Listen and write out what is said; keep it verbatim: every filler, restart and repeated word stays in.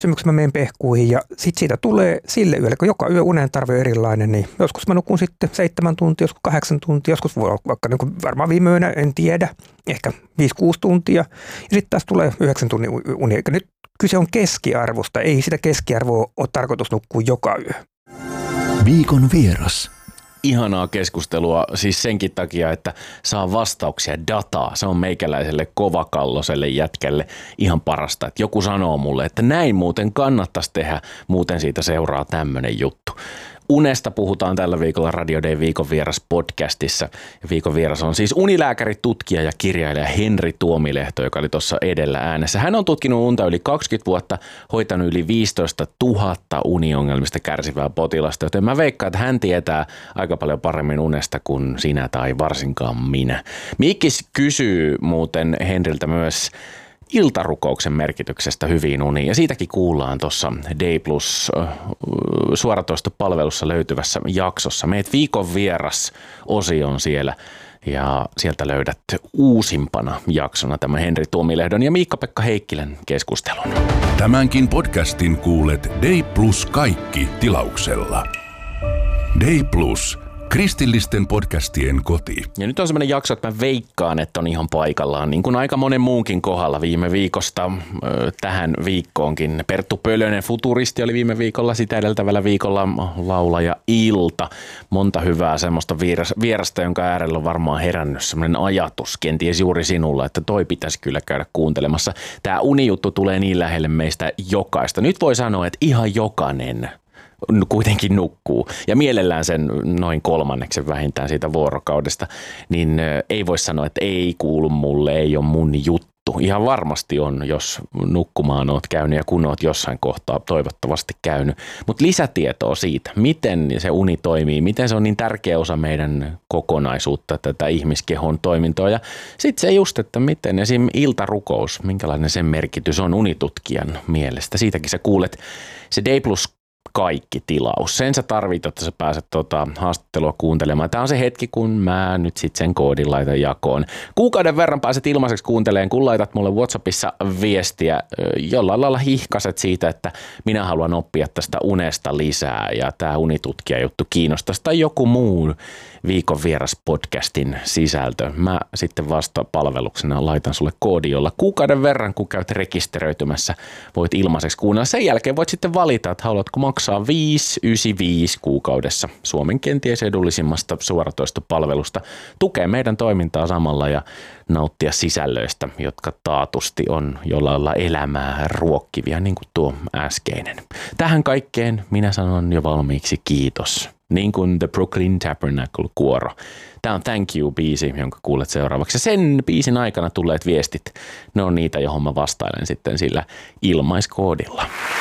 Semmoiksi mä menen pehkuihin ja sitten siitä tulee sille yölle, kun joka yö unen tarve on erilainen, niin joskus mä nukun sitten seitsemän tuntia, joskus kahdeksan tuntia, joskus voi olla vaikka niin kuin varmaan viime yönä, en tiedä, ehkä viisi kuusi tuntia. Ja sitten taas tulee yhdeksän tunnin uni. Eikä nyt kyse on keskiarvosta, ei sitä keskiarvoa ole tarkoitus nukkua joka yö. Viikon vieras. Ihanaa keskustelua siis senkin takia, että saa vastauksia, dataa. Se on meikäläiselle kovakalloselle jätkälle ihan parasta. Että joku sanoo mulle, että näin muuten kannattaisi tehdä, muuten siitä seuraa tämmöinen juttu. Unesta puhutaan tällä viikolla Radio Day Viikon vieras podcastissa. Ja viikon vieras on siis unilääkäri, tutkija ja kirjailija Henri Tuomilehto, joka oli tuossa edellä äänessä. Hän on tutkinut unta yli kaksikymmentä vuotta, hoitanut yli viisitoista tuhatta uniongelmista kärsivää potilasta, joten mä veikkaan, että hän tietää aika paljon paremmin unesta kuin sinä tai varsinkaan minä. Mikkis kysyy muuten Henriltä myös iltarukouksen merkityksestä hyviin uniin, ja siitäkin kuullaan tuossa Day Plus suoratoistopalvelussa löytyvässä jaksossa. Meet viikon vieras -osion siellä, ja sieltä löydät uusimpana jaksona tämän Henri Tuomilehdon ja Miikka-Pekka Heikkilän keskustelun. Tämänkin podcastin kuulet Day Plus kaikki tilauksella. Day Plus. Kristillisten podcastien koti. Ja nyt on semmoinen jakso, että mä veikkaan, että on ihan paikallaan, niin kuin aika monen muunkin kohdalla viime viikosta äh, tähän viikkoonkin. Perttu Pölönen, futuristi, oli viime viikolla, sitä edeltävällä viikolla laulaja Ilta. Monta hyvää semmoista vieras, vierasta, jonka äärellä on varmaan herännyt semmoinen ajatus, kenties juuri sinulla, että toi pitäisi kyllä käydä kuuntelemassa. Tämä unijuttu tulee niin lähelle meistä jokaista. Nyt voi sanoa, että ihan jokainen kuitenkin nukkuu, ja mielellään sen noin kolmanneksen vähintään siitä vuorokaudesta, niin ei voi sanoa, että ei kuulu mulle, ei ole mun juttu. Ihan varmasti on, jos nukkumaan oot käynyt ja kun oot jossain kohtaa toivottavasti käynyt. Mutta lisätietoa siitä, miten se uni toimii, miten se on niin tärkeä osa meidän kokonaisuutta, tätä ihmiskehon toimintoa. Ja sitten se just, että miten esim. Iltarukous, minkälainen sen merkitys on unitutkijan mielestä. Siitäkin sä kuulet se Day Plus kaikki tilaus. Sen sä tarvit, että sä pääset tuota haastattelua kuuntelemaan. Tämä on se hetki, kun mä nyt sit sen koodin laitan jakoon. Kuukauden verran pääset ilmaiseksi kuuntelemaan, kun laitat mulle WhatsAppissa viestiä. Jollain lailla hihkaset siitä, että minä haluan oppia tästä unesta lisää ja tämä unitutkija juttu kiinnostaisi tai joku muu viikon vieras podcastin sisältö. Mä sitten vasta palveluksena laitan sulle koodi, jolla kuukauden verran, kun käyt rekisteröitymässä, voit ilmaiseksi kuunnella. Sen jälkeen voit sitten valita, että haluatko maksaa viisi yhdeksänkymmentäviisi kuukaudessa Suomen kenties edullisimmasta suoratoistopalvelusta. Tukee meidän toimintaa samalla ja nauttia sisällöistä, jotka taatusti on jollain lailla elämää ruokkivia, niin kuin tuo äskeinen. Tähän kaikkeen minä sanon jo valmiiksi kiitos. Niin kuin The Brooklyn Tabernacle-kuoro. Tämä on Thank You-biisi, jonka kuulet seuraavaksi. Sen biisin aikana tulleet viestit, ne on niitä, johon mä vastailen sitten sillä ilmaiskoodilla.